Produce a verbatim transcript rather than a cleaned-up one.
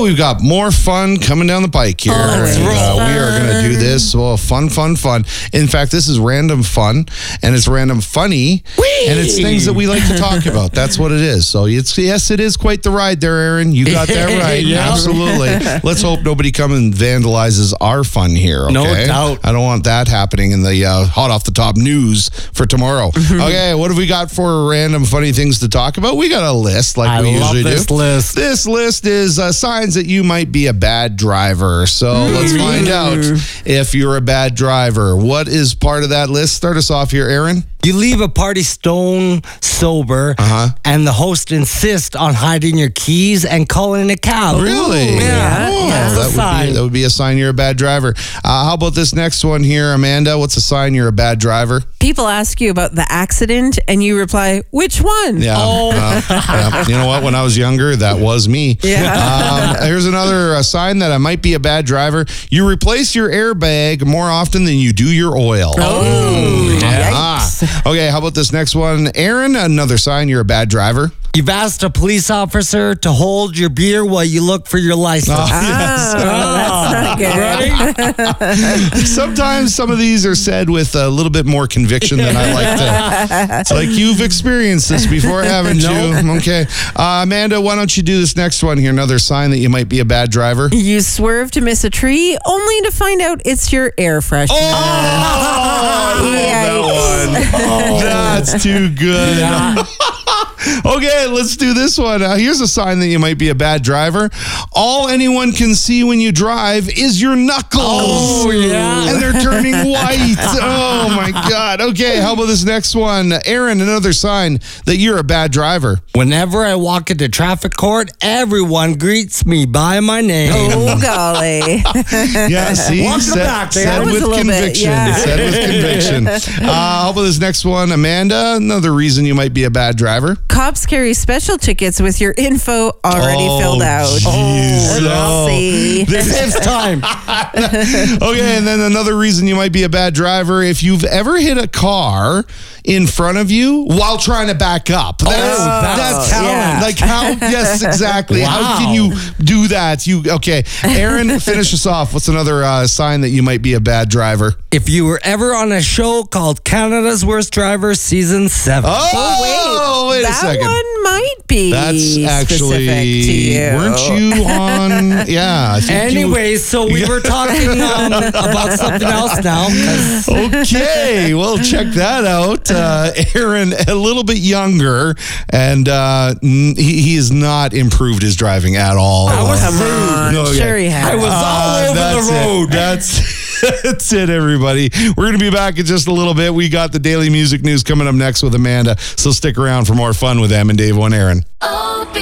Oh, we've got more fun coming down the pike here. Oh, and, uh, we are going to do this. Well, fun, fun, fun. In fact, this is random fun, and it's random funny, Whee! And it's things that we like to talk about. That's what it is. So, it's yes, it is quite the ride there, Aaron. You got that right. Yeah. Absolutely. Let's hope nobody comes and vandalizes our fun here. Okay? No doubt. I don't want that happening in the uh, hot off the top news for tomorrow. Okay, what have we got for random funny things to talk about? We got a list like I we love usually this do. list. This list is uh, signs that you might be a bad driver. So let's find out if you're a bad driver. What is part of that list? Start us off here, Aaron. You leave a party stone sober, Uh-huh. and the host insists on hiding your keys and calling a cab. Really? Yeah. Oh, That's a that, would sign. be, that would be a sign you're a bad driver. Uh, how about this next one here, Amanda? What's a sign you're a bad driver? People ask you about the accident and you reply, which one? Yeah. Oh. Uh, yeah. You know what? When I was younger, that was me. Yeah. Um, here's another uh, sign that I might be a bad driver. You replace your airbag more often than you do your oil. Oh, Yeah. yikes. Okay, how about this next one? Aaron, another sign you're a bad driver. You've asked a police officer to hold your beer while you look for your license. Oh, Oh, that's not good. Sometimes some of these are said with a little bit more conviction than I like to. It's like, you've experienced this before, haven't you? Okay. Uh, Amanda, why don't you do this next one here? Another sign that you might be a bad driver. You swerve to miss a tree only to find out it's your air freshener. Oh, Yikes. That's too good. Okay, let's do this one. Uh, here's a sign that you might be a bad driver. All anyone can see when you drive is your knuckles. Oh, yeah. And they're turning white. Oh, my God. Okay, how about this next one? Aaron, another sign that you're a bad driver. Whenever I walk into traffic court, everyone greets me by my name. Oh, golly. Yeah, see? Welcome said, back, said That was with a little bit, conviction. yeah. Said with conviction. Uh, how about this next one? Amanda, another reason you might be a bad driver. Cops carry special tickets with your info already Oh, filled out. jeez. Oh. See. This is time. Okay, and then another reason you might be a bad driver, if you've ever hit a car in front of you while trying to back up. That's, that's that's talent. yeah. Like how, yes, exactly. How Wow. can you do that? You Okay, Aaron, finish us off. What's another uh, sign that you might be a bad driver? If you were ever on a show called Canada's Worst Driver Season seven. Oh, wait, that a second. one might be That's actually, specific to you. weren't you on? Yeah. I think you- Anyway, so we were talking um, about something else now. 'cause Okay, well, check that out. Uh, Aaron, a little bit younger, and uh, n- he, he has not improved his driving at all. I was Come rude. on. No, Sure yeah. he has. I was all Uh, over that's the it. road. That's, that's it, everybody. We're going to be back in just a little bit. We got the daily music news coming up next with Amanda, so stick around for more fun with Em and Dave and Aaron.